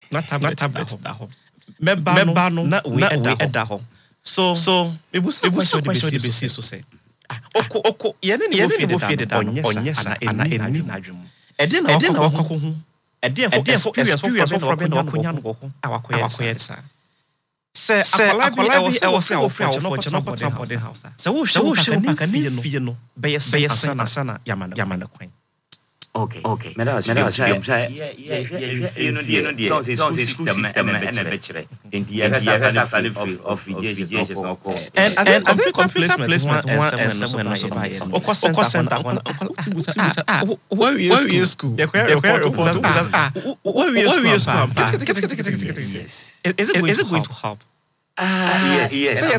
not tablets da ho meba no na we eda ho so ebusa question de besi so say oko ye ne wo fie de da onye sa ana eni na adwum ede na wakoko ho ede for experience for be na wakonya no ho awakoye de sa se akwala bi e wo se wo fia no ko body house se wo hwe ka ne fie no be yes sana yamana kwan. Okay. Madam, you know the system and a lecture. In the of regulations no call. And I think placement and someone also buy it. Of course, center. Where we use school? Where we use school? Is it going to help? Yes.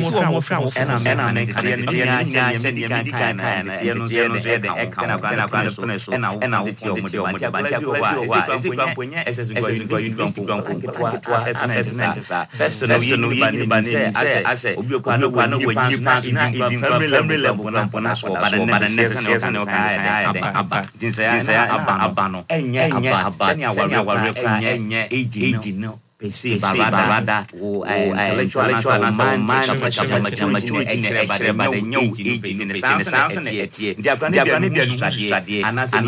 See Bada who intellectual man maturity in the sound and the Afghan and as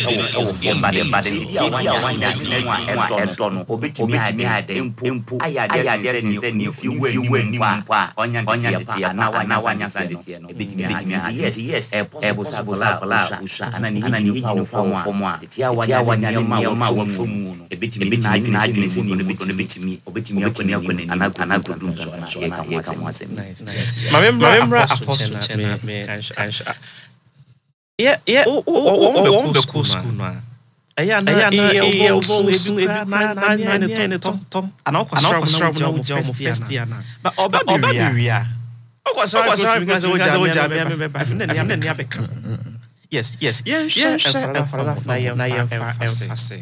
obetimi akoni anakudum so na ye ka mo asem remember apostle chena me kansha yeah o be school no aya na e o so ebi na ne tom ana okosra mo first year na but oba biria okosra because o ja me be ba fina ni abeka yes yeah na ye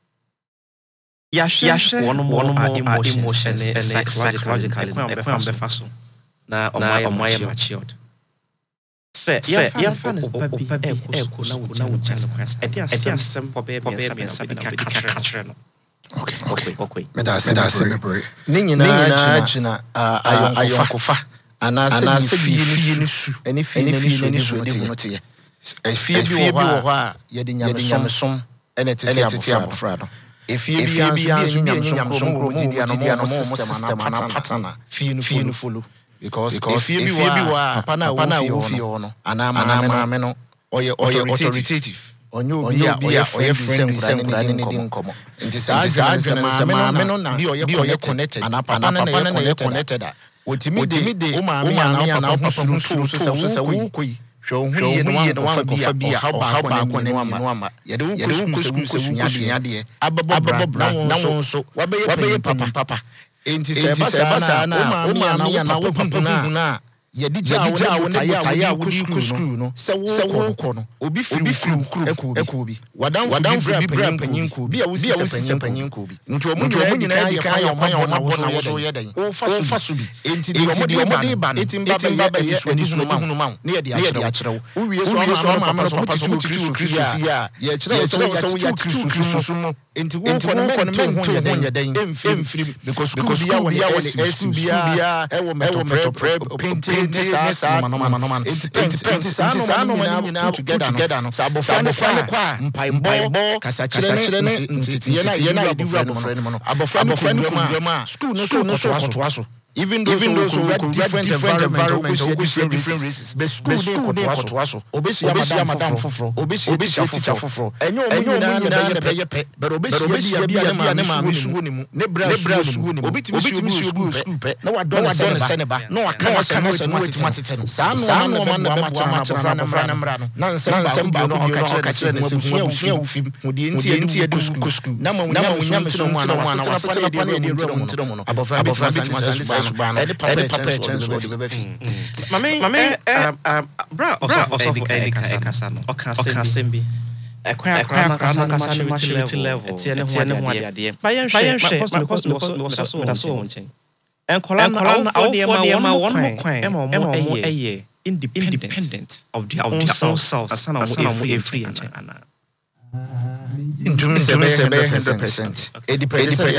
Yash one more emotions and psychologically na omaya matured. Say your fan is baby na ujana kwasa. Edi asem po be catch no. Okay. Medase mebre. Ni nyina agina ayonkofa. Anase fie ni su. Eni fie ni su edi no te. Fie bi wo ho a ye de nyamesom ene tete abofra no. If you be a system and pattern, feel follow. Because if you be a pana no, and or authoritative, or you be a friend in common. It is be connected, and a connected. What me de Uma show we no one for be how ba ye de wo sua de ababobra na won so wa be papa enti se basa na o ma na wo papa na ye di ja wo taya wo school no se wo ko no obi firi eko bi wadan firi bra panyin ko bi a wo si panyin ko bi nti o mu nyina ye kan ya ma bona wo so ye den o fa so bi enti di o de ba no enti ba ba ye so no ma ne ye de a kire wo wie so ma so Kristo ye kire so wo ya Kristo mo enti wo ko no ho ye den emfiri because bi ya wo SU bia e wo metro painting Nessa, man. It's no together. No, Sabo kwa mpaibo kasachire ne yena ibi friend mo. Abo friend school no so. Even those who get different environment, different races. The school they kotoaso. Obesi ya madam foforo. Obesi teacher foforo. Enyo na be yepe. But obesi ya na ma suwo ni mu. Ne bra suwo ni mu. Obitimi school pe. Na wa don se ba. Na wa kan se no wetimate no. Sa no ma na be bua ma mra no. Na nsem ba no ka kire ne se fua ufim. Mudi enti edu school. Na ma wunya me so mu na wa na pa ne ru mu no. Abofra bitima Edi papa chance wo de be fi. Mame bra also kasa no. Okasem bi. Ekwa maturity level. Etie ne ho ade. Ba yen hwe so wonchen. Enkola na awde ma won kwan. Ema mo eye independent of their own selves. Asana mo e free ana. Into me 100%. 80%